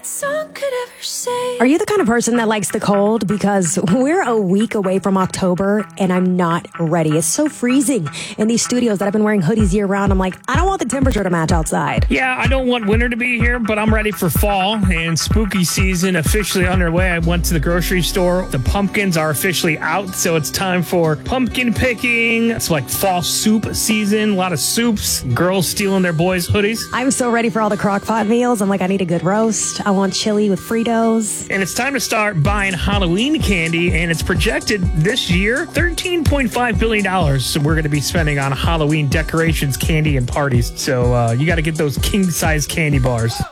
Song could ever say. Are you the kind of person that likes the cold? Because we're a week away from October and I'm not ready. It's so freezing in these studios that I've been wearing hoodies year round. I'm like, I don't want the temperature to match outside. Yeah, I don't want winter to be here, but I'm ready for fall and spooky season officially underway. I went to the grocery store. The pumpkins are officially out, so it's time for pumpkin picking. It's like fall soup season, a lot of soups, girls stealing their boys' hoodies. I'm so ready for all the crock pot meals. I'm like, I need a good roast. I want chili with Fritos. And it's time to start buying Halloween candy, and it's projected this year $13.5 billion. So we're going to be spending on Halloween decorations, candy, and parties. So you got to get those king-size candy bars.